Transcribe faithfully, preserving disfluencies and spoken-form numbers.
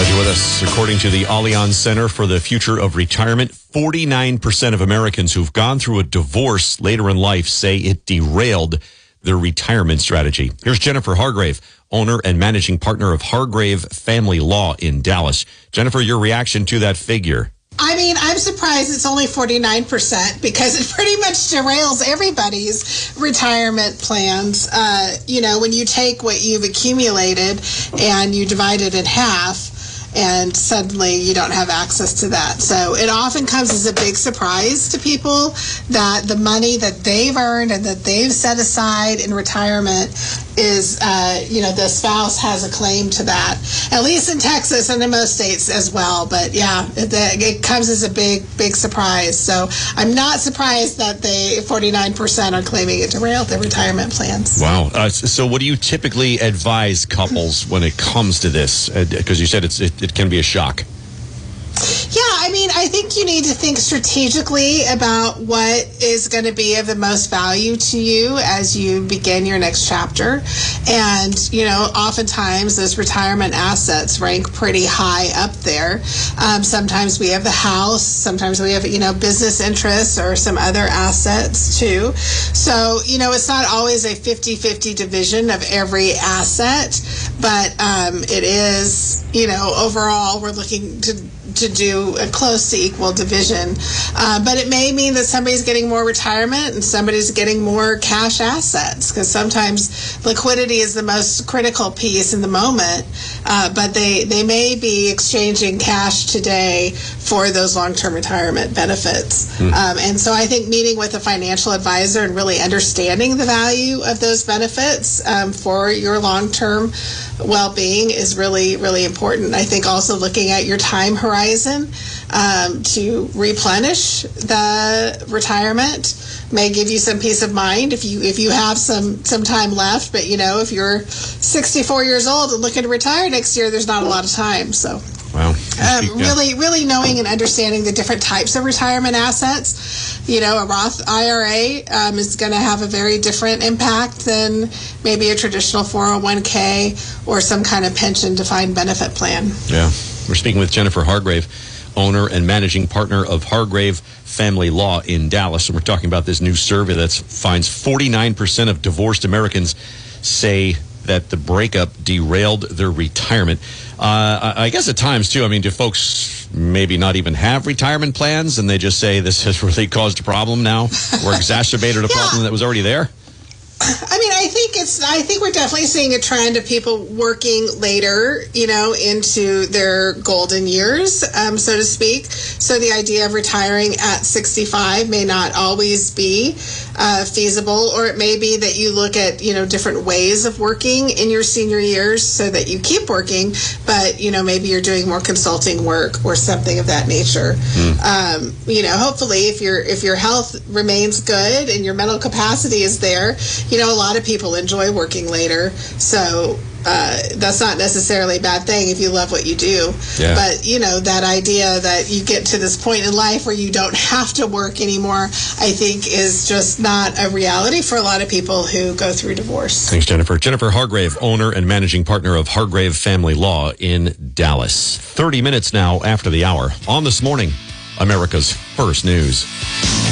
Glad you're with us. According to the Allianz Center for the Future of Retirement, forty-nine percent of Americans who've gone through a divorce later in life say it derailed their retirement strategy. Here's Jennifer Hargrave, owner and managing partner of Hargrave Family Law in Dallas. Jennifer, your reaction to that figure? I mean, I'm surprised it's only forty-nine percent because it pretty much derails everybody's retirement plans. Uh, you know, when you take what you've accumulated and you divide it in half, and suddenly you don't have access to that. So it often comes as a big surprise to people that the money that they've earned and that they've set aside in retirement is, uh, you know, the spouse has a claim to that, at least in Texas and in most states as well. But yeah, it, it comes as a big, big surprise. So I'm not surprised that they forty-nine percent are claiming it derailed their retirement plans. Wow. Uh, so what do you typically advise couples when it comes to this? Because uh, you said it's, it, it can be a shock. Yeah, I mean, I think you need to think strategically about what is going to be of the most value to you as you begin your next chapter. And, you know, oftentimes those retirement assets rank pretty high up there. Um, sometimes we have the house, sometimes we have, you know, business interests or some other assets too. So, you know, it's not always a fifty-fifty division of every asset, but um, it is, you know, overall we're looking to to do a close to equal division. Uh, but it may mean that somebody's getting more retirement and somebody's getting more cash assets, because sometimes liquidity is the most critical piece in the moment, uh, but they, they may be exchanging cash today for those long-term retirement benefits. Mm. Um, and so I think meeting with a financial advisor and really understanding the value of those benefits um, for your long-term well-being is really, really important. I think also looking at your time horizon um, to replenish the retirement may give you some peace of mind if you if you have some some time left. But you know, if you're sixty-four years old and looking to retire next year, there's not a lot of time. So wow. Um, really, really knowing and understanding the different types of retirement assets. You know, a Roth I R A um, is going to have a very different impact than maybe a traditional four oh one k or some kind of pension defined benefit plan. Yeah. We're speaking with Jennifer Hargrave, owner and managing partner of Hargrave Family Law in Dallas. And we're talking about this new survey that finds forty-nine percent of divorced Americans say that the breakup derailed their retirement. Uh, I guess at times, too, I mean, do folks maybe not even have retirement plans and they just say this has really caused a problem now or exacerbated a yeah. problem that was already there? I mean, I think it's, I think we're definitely seeing a trend of people working later, you know, into their golden years, um, so to speak. So the idea of retiring at sixty-five may not always be uh, feasible, or it may be that you look at, you know, different ways of working in your senior years so that you keep working, but, you know, maybe you're doing more consulting work or something of that nature. Mm. Um, you know, hopefully if your, if your health remains good and your mental capacity is there, you know, a lot of people enjoy working later, so uh, that's not necessarily a bad thing if you love what you do. Yeah. But, you know, that idea that you get to this point in life where you don't have to work anymore, I think is just not a reality for a lot of people who go through divorce. Thanks, Jennifer. Jennifer Hargrave, owner and managing partner of Hargrave Family Law in Dallas. thirty minutes now after the hour on This Morning, America's First News.